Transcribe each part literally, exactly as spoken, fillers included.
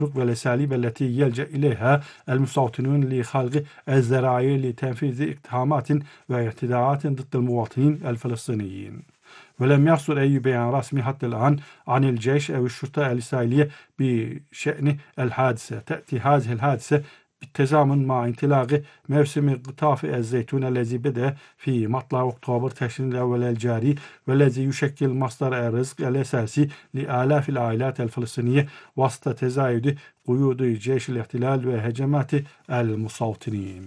والأساليب التي يلجأ إليها المستوطنون لخلق الذرائع لتنفيذ اقتحامات واعتداءات ضد المواطنين الفلسطينيين. ولم يصدر أي بيان رسمي حتى الآن عن الجيش أو الشرطة الإسرائيلية بشأن الحادثة. تأتي هذه الحادثة بالتزامن مع انطلاق موسم قطاف الزيتون الذي بدأ في مطلع أكتوبر تشرين الأول الجاري، والذي يشكل مصدر الرزق الأساسي لآلاف العائلات الفلسطينية وسط تزايد قيود جيش الاحتلال وهجمات المستوطنين.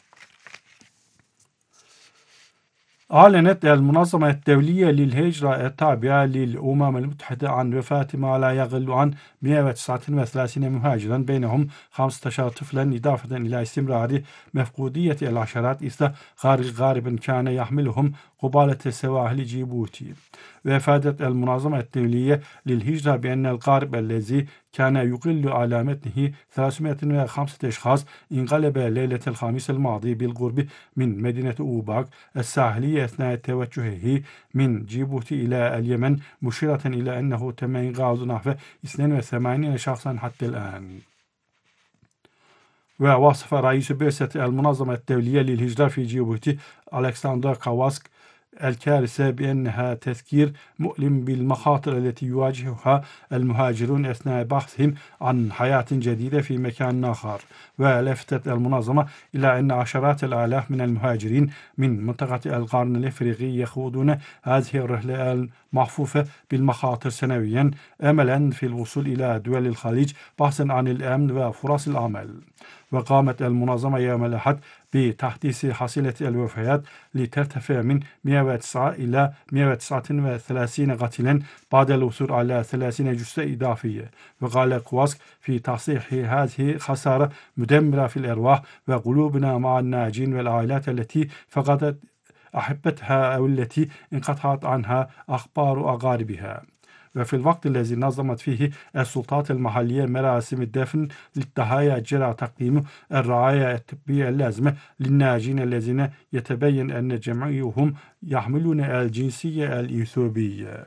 أعلنت المنظمة الدولية للهجرة التابعة للأمم المتحدة عن وفاة ما لا يقل عن مئة وتسعة وثلاثين مهاجرا، بينهم خمسة عشر طفلا، إضافة إلى استمرار مفقودية العشرات إثر غارق غارب كان يحملهم قبالة سواحل جيبوتي. وأفادت المنظمة الدولية للهجرة بأن الغارب الذي كان يقل على متنه ثلاثمئة وخمسة أشخاص انقلب ليلة الخميس الماضي بالقرب من مدينة أوباك الساحلية أثناء توجهه من جيبوتي إلى اليمن، مشيرة إلى أنه تم إنقاذ نحو اثنين وثمانين شخصا حتى الآن. ووصف رئيس بعثة المنظمة الدولية للهجرة في جيبوتي ألكسندر كواسك الكارثة بأنها تذكير مؤلم بالمخاطر التي يواجهها المهاجرون أثناء بحثهم عن حياة جديدة في مكان آخر. ولفتت المنظمة إلى أن عشرات الآلاف من المهاجرين من منطقة القرن الإفريقي يخوضون هذه الرحلة المحفوفة بالمخاطر سنويا، أملا في الوصول إلى دول الخليج بحثا عن الأمن وفرص العمل. وقامت المنظمة يوم الأحد بتحديث حصيلة الوفيات لترتفع من مئة وتسعة إلى مئة وتسعة وثلاثين قتيلا بعد الوصول على ثلاثين جثة إضافية. وقال كواسك في تصحيح هذه خسارة مدمرة في الأرواح وقلوبنا مع الناجين والعائلات التي فقدت أحبتها أو التي انقطعت عنها أخبار أقاربها. وفي الوقت الذي نظمت فيه السلطات المحلية مراسم الدفن للضحايا، جرى تقديم الرعاية الطبية اللازمة للناجين الذين يتبين أن جميعهم يحملون الجنسية الإثيوبية.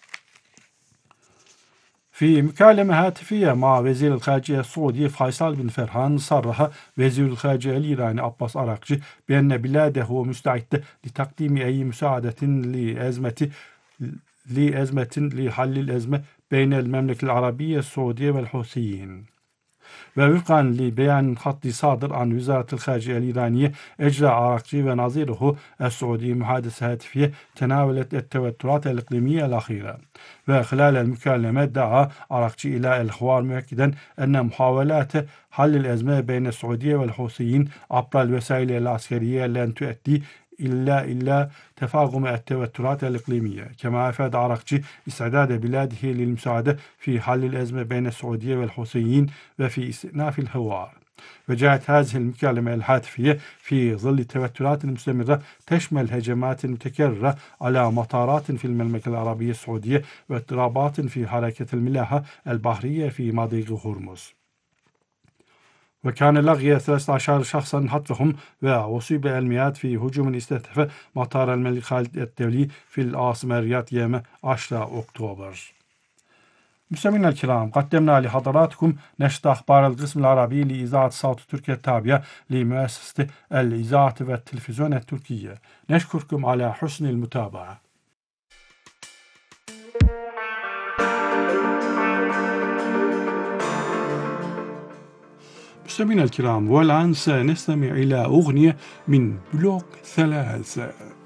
في مكالمة هاتفية مع وزير الخارجية السعودي فيصل بن فرحان، صرح وزير الخارجية الإيراني عباس أراغچي بأن بلاده مستعدة لتقديم أي مساعدة لأزمة لأزمة لحل الأزمة بين المملكة العربية السعودية والحوثيين. ووفقا لبيان خطي صادر عن وزارة الخارجية الإيرانية، أجرى أراغچي ونظيره السعودي محادثة هاتفية تناولت التوترات الإقليمية الأخيرة. وخلال المكالمة دعا أراغچي إلى الحوار، مؤكدا أن محاولات حل الأزمة بين السعودية والحوثيين عبر الوسائل العسكرية لن تؤدي إلا إلا تفاقم التوترات الإقليمية. كما أفاد أراغچي استعداد بلاده للمساعدة في حل الأزمة بين السعودية والحوثيين وفي استئناف الحوار. وجاءت هذه المكالمة الهاتفية في ظل التوترات المستمرة تشمل هجمات متكررة على مطارات في المملكة العربية السعودية واضطرابات في حركة الملاحة البحرية في مضيق هرمز. وكان لغي ثلاثة عشر شخصا حتفهم وأصيب المئات في هجوم استهدف مطار الملك خالد الدولي في العاصمة الرياض يوم عشرة أكتوبر. مستمعينا الكرام، قدمنا لحضراتكم نشرة أخبار القسم العربي لإذاعة صوت تركيا التابعة لمؤسسة الإذاعة والتلفزيون التركية. نشكركم على حسن المتابعة. مستمعينا الكرام، والآن سنستمع إلى أغنية من بلوك ثلاثة.